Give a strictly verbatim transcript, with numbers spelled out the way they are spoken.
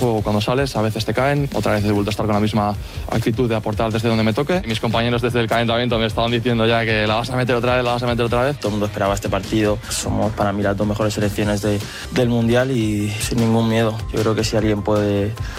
juego cuando sales, a veces te caen, otra vez he vuelto a estar con la misma actitud de aportar desde donde me toque. Mis compañeros desde el calentamiento me estaban diciendo ya que la vas a meter otra vez, la vas a meter otra vez. Todo el mundo esperaba este partido. Somos para mí las dos mejores selecciones de, del Mundial y sin ningún miedo. Yo creo que si alguien puede